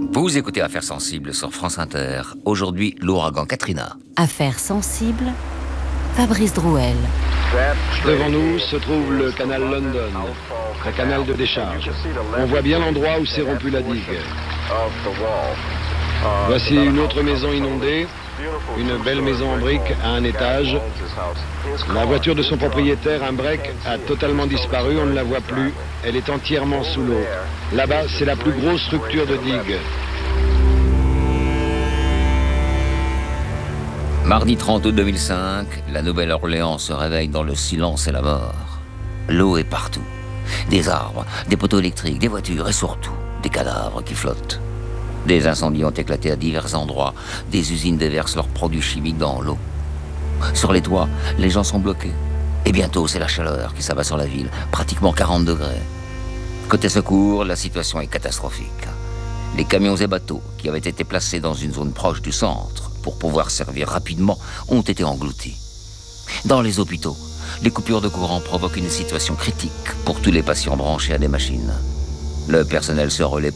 Vous écoutez Affaires sensibles sur France Inter. Aujourd'hui, l'ouragan Katrina. Affaires sensibles, Fabrice Drouel. Devant nous se trouve le canal London, un canal de décharge. On voit bien l'endroit où s'est rompue la digue. Voici une autre maison inondée, une belle maison en briques à un étage. La voiture de son propriétaire, un break, a totalement disparu, on ne la voit plus. Elle est entièrement sous l'eau. Là-bas, c'est la plus grosse structure de digue. Mardi 30 août 2005, la Nouvelle-Orléans se réveille dans le silence et la mort. L'eau est partout. Des arbres, des poteaux électriques, des voitures et surtout des cadavres qui flottent. Des incendies ont éclaté à divers endroits. Des usines déversent leurs produits chimiques dans l'eau. Sur les toits, les gens sont bloqués. Et bientôt, c'est la chaleur qui s'abat sur la ville, pratiquement 40 degrés. Côté secours, la situation est catastrophique. Les camions et bateaux qui avaient été placés dans une zone proche du centre pour pouvoir servir rapidement ont été engloutis. Dans les hôpitaux, les coupures de courant provoquent une situation critique pour tous les patients branchés à des machines. Le personnel se relaie